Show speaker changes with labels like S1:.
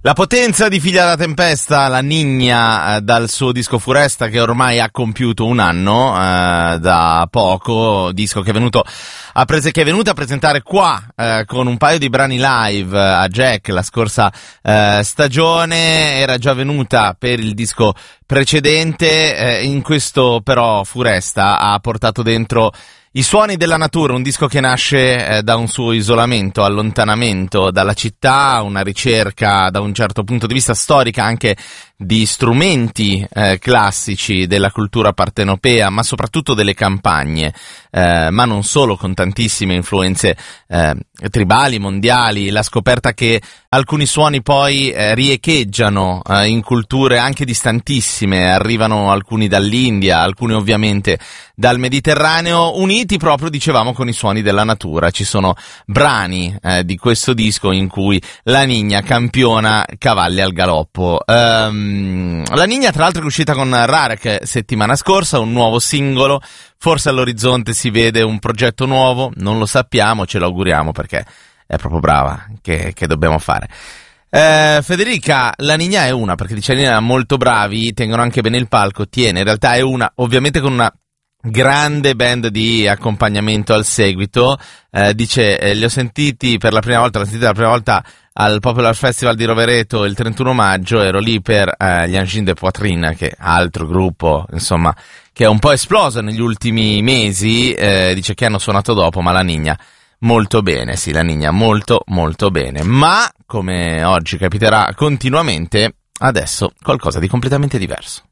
S1: La potenza di Figlia della Tempesta, la Niña, dal suo disco Furesta, che ormai ha compiuto un anno da poco, disco che è venuta a presentare qua con un paio di brani live a Jack la scorsa stagione. Era già venuta per il disco precedente, in questo però Furesta ha portato dentro i suoni della natura, un disco che nasce da un suo isolamento, allontanamento dalla città, una ricerca da un certo punto di vista storica anche di strumenti classici della cultura partenopea, ma soprattutto delle campagne, ma non solo, con tantissime influenze tribali, mondiali, la scoperta che alcuni suoni poi riecheggiano in culture anche distantissime, arrivano alcuni dall'India, alcuni ovviamente dal Mediterraneo, uniti proprio, dicevamo, con i suoni della natura. Ci sono brani di questo disco in cui la Niña campiona cavalli al galoppo. La Niña tra l'altro è uscita con Rarek settimana scorsa, un nuovo singolo, forse all'orizzonte si vede un progetto nuovo, non lo sappiamo, ce lo auguriamo perché è proprio brava, che dobbiamo fare. Federica, la Niña è una, perché dice la Niña molto bravi, tengono anche bene il palco, tiene, in realtà è una, ovviamente con una grande band di accompagnamento al seguito, dice li ho sentiti per la prima volta, l'ho sentita la prima volta al Popular Festival di Rovereto il 31 maggio, ero lì per gli Angine de Poitrine, che è altro gruppo, insomma, che è un po' esploso negli ultimi mesi, dice che hanno suonato dopo, ma la Niña molto bene, sì, la Niña molto molto bene, ma come oggi capiterà continuamente, adesso qualcosa di completamente diverso.